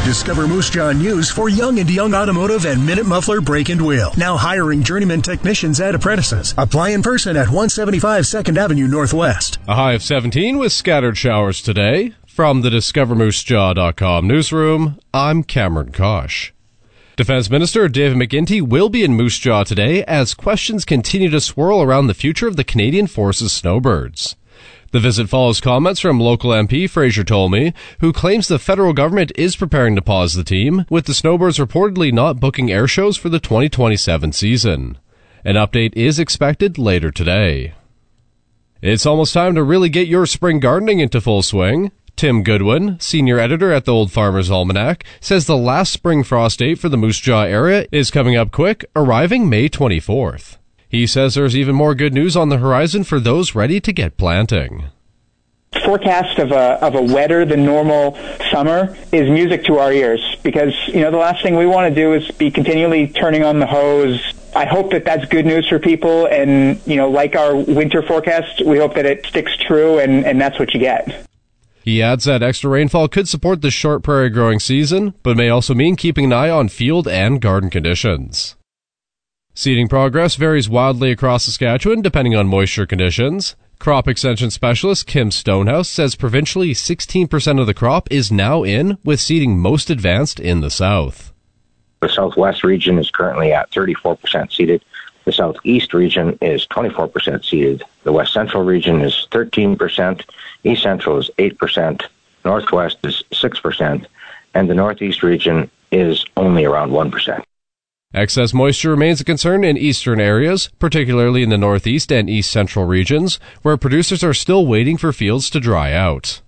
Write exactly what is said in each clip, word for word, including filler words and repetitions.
Discover Moose Jaw News for Young and Young Automotive and Minute Muffler Brake and Wheel. Now hiring journeyman technicians and apprentices. Apply in person at one seventy-five second Avenue Northwest. A high of seventeen with scattered showers today. From the Discover Moose Jaw dot com newsroom, I'm Cameron Kosh. Defense Minister David McGuinty will be in Moose Jaw today as questions continue to swirl around the future of the Canadian Forces snowbirds. The visit follows comments from local M P Fraser Tolmie, who claims the federal government is preparing to pause the team, with the snowbirds reportedly not booking air shows for the twenty twenty-seven season. An update is expected later today. It's almost time to really get your spring gardening into full swing. Tim Goodwin, senior editor at the Old Farmer's Almanac, says the last spring frost date for the Moose Jaw area is coming up quick, arriving May twenty-fourth. He says there's even more good news on the horizon for those ready to get planting. Forecast of a of a wetter than normal summer is music to our ears because, you know, the last thing we want to do is be continually turning on the hose. I hope that that's good news for people, and, you know, like our winter forecast, we hope that it sticks true, and, and that's what you get. He adds that extra rainfall could support the short prairie growing season, but may also mean keeping an eye on field and garden conditions. Seeding progress varies wildly across Saskatchewan depending on moisture conditions. Crop extension specialist Kim Stonehouse says provincially sixteen percent of the crop is now in, with seeding most advanced in the south. The southwest region is currently at thirty-four percent seeded. The southeast region is twenty-four percent seeded. The west central region is thirteen percent. East Central is eight percent, Northwest is six percent, and the Northeast region is only around one percent. Excess moisture remains a concern in eastern areas, particularly in the Northeast and East Central regions, where producers are still waiting for fields to dry out.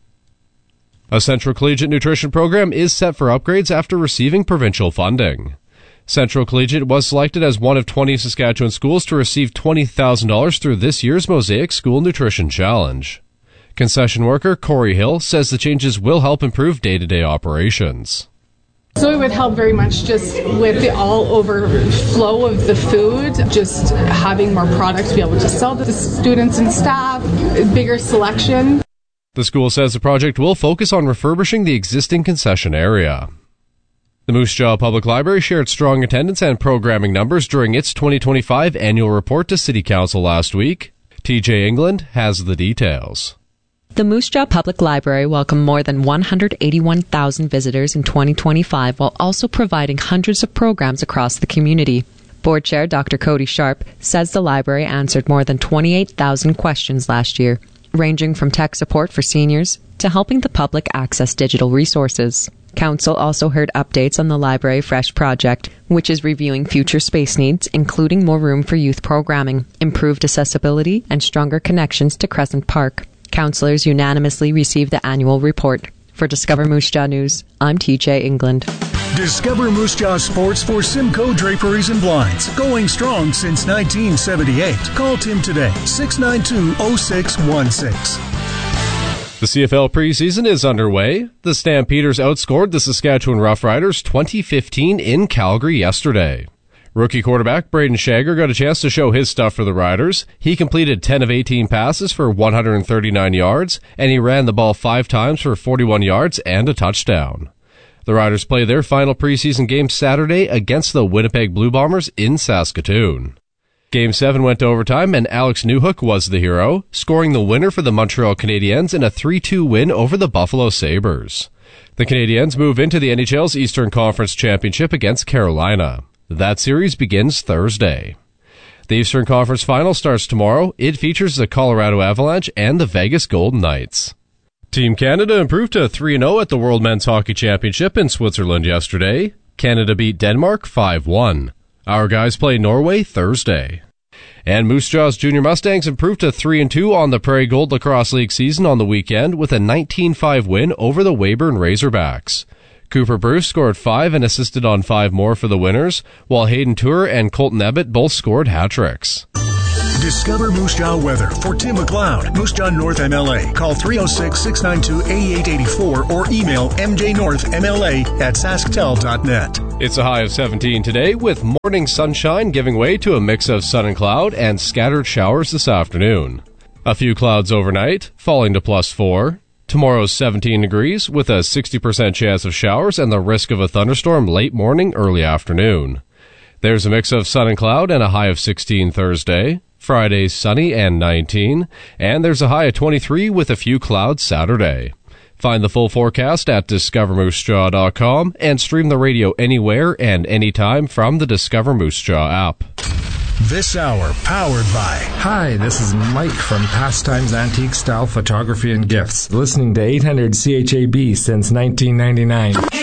A Central Collegiate Nutrition program is set for upgrades after receiving provincial funding. Central Collegiate was selected as one of twenty Saskatchewan schools to receive twenty thousand dollars through this year's Mosaic School Nutrition Challenge. Concession worker Corey Hill says the changes will help improve day-to-day operations. So it would help very much just with the all overflow of the food, just having more products to be able to sell to the students and staff, bigger selection. The school says the project will focus on refurbishing the existing concession area. The Moose Jaw Public Library shared strong attendance and programming numbers during its twenty twenty-five annual report to City Council last week. T J England has the details. The Moose Jaw Public Library welcomed more than one hundred eighty-one thousand visitors in twenty twenty-five while also providing hundreds of programs across the community. Board Chair Doctor Cody Sharp says the library answered more than twenty-eight thousand questions last year, ranging from tech support for seniors to helping the public access digital resources. Council also heard updates on the Library Fresh project, which is reviewing future space needs, including more room for youth programming, improved accessibility, and stronger connections to Crescent Park. Councillors unanimously received the annual report. For Discover Moose Jaw News, I'm T J England. Discover Moose Jaw Sports for Simcoe Draperies and Blinds. Going strong since nineteen seventy-eight. Call Tim today, six nine two, oh six one six. The C F L preseason is underway. The Stampeders outscored the Saskatchewan Roughriders twenty fifteen in Calgary yesterday. Rookie quarterback Braden Shager got a chance to show his stuff for the Riders. He completed ten of eighteen passes for one hundred thirty-nine yards, and he ran the ball five times for forty-one yards and a touchdown. The Riders play their final preseason game Saturday against the Winnipeg Blue Bombers in Saskatoon. Game seven went to overtime, and Alex Newhook was the hero, scoring the winner for the Montreal Canadiens in a three two win over the Buffalo Sabres. The Canadiens move into the N H L's Eastern Conference Championship against Carolina. That series begins Thursday. The Eastern Conference Final starts tomorrow. It features the Colorado Avalanche and the Vegas Golden Knights. Team Canada improved to three and oh at the World Men's Hockey Championship in Switzerland yesterday. Canada beat Denmark five one. Our guys play Norway Thursday. And Moose Jaw's Junior Mustangs improved to three and two on the Prairie Gold Lacrosse League season on the weekend with a nineteen five win over the Weyburn Razorbacks. Cooper Bruce scored five and assisted on five more for the winners, while Hayden Tour and Colton Ebbett both scored hat-tricks. Discover Moose Jaw weather for Tim McLeod, Moose Jaw North M L A. Call three oh six, six nine two, eight eight eight four or email m j north m l a at sasktel dot net. It's a high of seventeen today, with morning sunshine giving way to a mix of sun and cloud and scattered showers this afternoon. A few clouds overnight, falling to plus four. Tomorrow's seventeen degrees with a sixty percent chance of showers and the risk of a thunderstorm late morning, early afternoon. There's a mix of sun and cloud and a high of sixteen Thursday. Friday, sunny and nineteen. And there's a high of twenty-three with a few clouds Saturday. Find the full forecast at discover moose jaw dot com and stream the radio anywhere and anytime from the Discover Moose Jaw app. This hour powered by... Hi, this is Mike from Pastimes Antique Style Photography and Gifts, listening to eight hundred C H A B since nineteen ninety-nine.